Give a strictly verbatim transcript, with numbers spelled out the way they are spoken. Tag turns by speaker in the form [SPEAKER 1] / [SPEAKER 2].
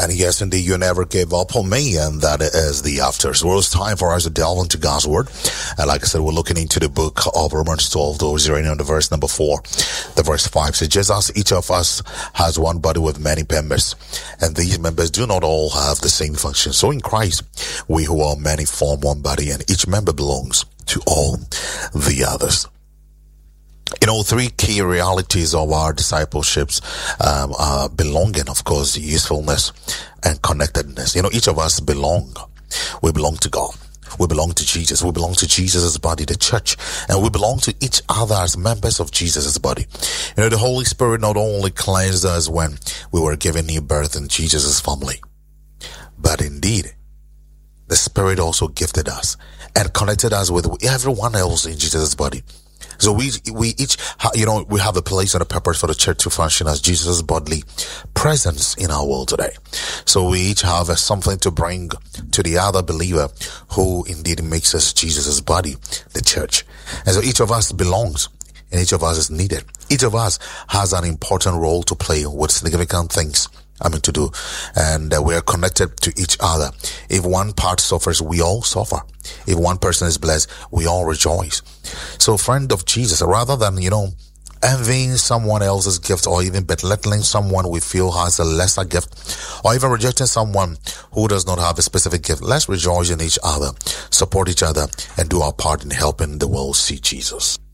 [SPEAKER 1] And yes, indeed, you never gave up on me, and that is the afters. Well, it's time for us to delve into God's Word. And like I said, we're looking into the book of Romans twelve, those zeroing on the verse number four. The verse five says, just as each of us has one body with many members, and these members do not all have the same function. So in Christ, we who are many form one body, and each member belongs to all the others. You know, three key realities of our discipleships um, are belonging, of course, usefulness, and connectedness. You know, each of us belong. We belong to God. We belong to Jesus. We belong to Jesus' body, the church. And we belong to each other as members of Jesus' body. You know, the Holy Spirit not only cleansed us when we were given new birth in Jesus' family, but indeed, the Spirit also gifted us and connected us with everyone else in Jesus' body. So we we each, you know, we have a place and a purpose for the church to function as Jesus' bodily presence in our world today. So we each have a, something to bring to the other believer who indeed makes us Jesus' body, the church. And so each of us belongs, and each of us is needed. Each of us has an important role to play with significant things I mean to do, and uh, we are connected to each other. If one part suffers, we all suffer. If one person is blessed, we all rejoice. So, friend of Jesus, rather than, you know, envying someone else's gift or even belittling someone we feel has a lesser gift, or even rejecting someone who does not have a specific gift, let's rejoice in each other, support each other, and do our part in helping the world see Jesus.